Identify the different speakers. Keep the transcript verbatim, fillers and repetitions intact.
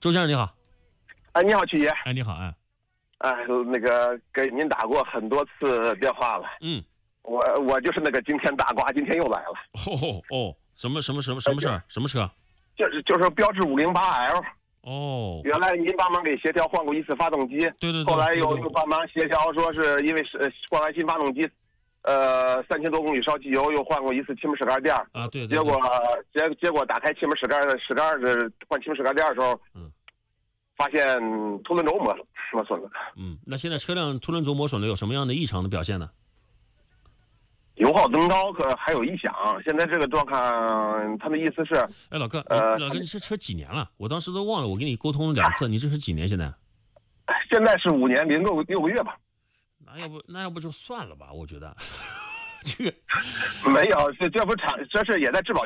Speaker 1: 周先生你好。
Speaker 2: 哎，你好，曲爷。
Speaker 1: 哎，你好，哎。
Speaker 2: 哎，那个给您打过很多次电话了。
Speaker 1: 嗯。
Speaker 2: 我我就是那个今天打挂，今天又来了。
Speaker 1: 哦哦，什么什么什么什么事儿？什么车？
Speaker 2: 就是就是标致五零八 L。
Speaker 1: 哦。
Speaker 2: 原来您帮忙给协调换过一次发动机。
Speaker 1: 对对对。
Speaker 2: 后来又又帮忙协调，说是因为是换完新发动机，呃，三千多公里烧机油，又换过一次气门室盖垫。
Speaker 1: 啊，对对。
Speaker 2: 结果结结果打开气门室盖的室盖是换气门室盖垫的时候，嗯，发现凸轮轴磨磨损了。
Speaker 1: 嗯，那现在车辆凸轮轴磨损了有什么样的异常的表现呢？
Speaker 2: 油耗增高，可还有异响。现在这个状况，他的意思是，
Speaker 1: 哎，老哥，呃，老哥，你这车几年了？我当时都忘了，我跟你沟通了两次，你这是几年？现在？
Speaker 2: 现在是五年零六六个月吧。
Speaker 1: 那要不那要不就算了吧？我觉得这个
Speaker 2: 没有，这这不厂，这是也在质保